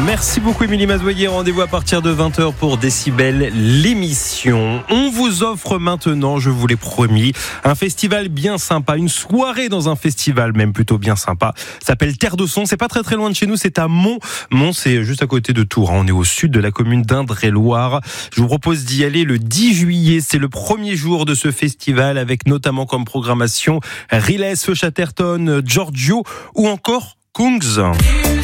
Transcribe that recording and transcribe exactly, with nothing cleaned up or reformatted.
Merci beaucoup Émilie Mazoyer. Rendez-vous à partir de vingt heures pour Décibel, l'émission. On vous offre maintenant, je vous l'ai promis, un festival bien sympa, une soirée dans un festival même plutôt bien sympa. Ça s'appelle Terre de Son. C'est pas très très loin de chez nous, c'est à Mont. Mont, c'est juste à côté de Tours. On est au sud de la commune d'Indre-et-Loire. Je vous propose d'y aller le dix juillet. C'est le premier jour de ce festival avec notamment comme programmation Riles, Chatterton, Giorgio ou encore Kungs.